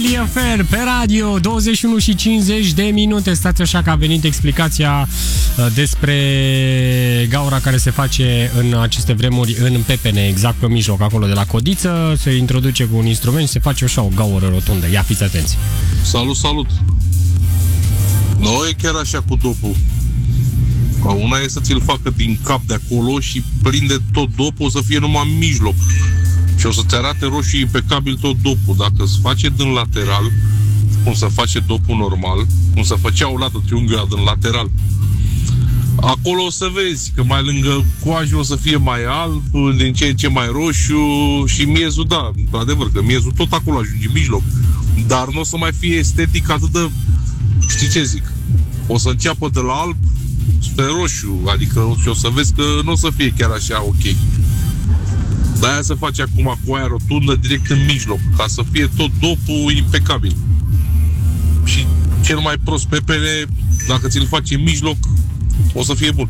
Fer pe radio, 21 și 50 de minute. Stați așa că a venit explicația despre gaura care se face în aceste vremuri în pepene, exact pe mijloc, acolo de la codiță. Se introduce cu un instrument și se face așa o gaură rotundă. Ia fiți atenți. Salut, salut! Nu e chiar așa cu dopul. Una e să ți-l facă din cap de acolo și prinde tot dopul, o să fie numai în mijloc. Și o să-ți arate roșii impecabil tot dopul. Dacă se face din lateral, cum se face dopul normal, cum se făcea o lată triunghiul din lateral, acolo o să vezi că mai lângă coajă o să fie mai alb, din ce în ce mai roșu și miezul, da, într-adevăr, că miezul tot acolo ajunge în mijloc. Dar nu o să mai fie estetic atât de, știi ce zic, o să înceapă de la alb spre roșu, adică și o să vezi că nu o să fie chiar așa ok. De-aia se face acum cu aia rotundă direct în mijloc, ca să fie tot dopul impecabil. Și cel mai prost pepene, dacă ți-l faci în mijloc, o să fie bun.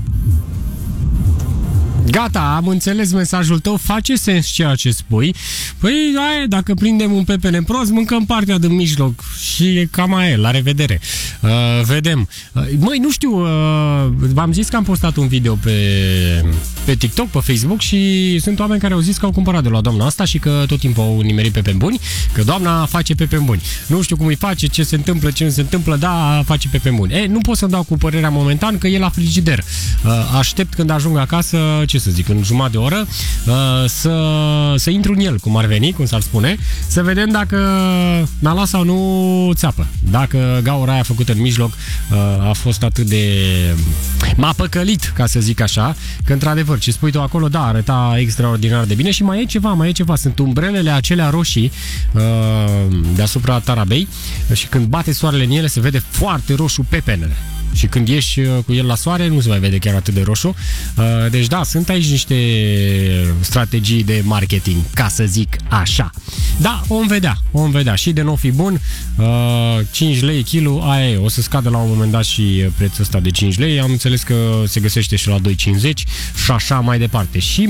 Gata, am înțeles mesajul tău, face sens ceea ce spui. Păi, aia, dacă prindem un pepene prost, mâncăm partea din mijloc și cam aia, la revedere. Vedem. Măi, nu știu, v-am zis că am postat un video pe TikTok, pe Facebook și sunt oameni care au zis că au cumpărat de la doamna asta și că tot timpul au nimerit pepeni buni, că doamna face pepeni buni. Nu știu cum îi face, ce se întâmplă, ce nu se întâmplă, da, face pepeni buni. Nu pot să-mi dau cu părerea momentan că e la frigider. Aștept când ajung acasă, ce să zic, în jumătate de oră, să intru în el, cum ar veni, cum s-ar spune, să vedem dacă mi-a luat sau nu țeapă. Dacă gaura aia făcută în mijloc a fost atât de... m-a păcălit, ca să zic așa, că într-adevăr, ce spui tu acolo, da, arăta extraordinar de bine și mai e ceva, sunt umbrelele acelea roșii deasupra tarabei și când bate soarele în ele se vede foarte roșu pepenele. Și când ieși cu el la soare, nu se mai vede chiar atât de roșu. Deci da, sunt aici niște strategii de marketing, ca să zic așa. Da, vom vedea. Și de nou fi bun, 5 lei kilo, aia e. O să scadă la un moment dat și prețul ăsta de 5 lei. Am înțeles că se găsește și la 2,50 și așa mai departe. Și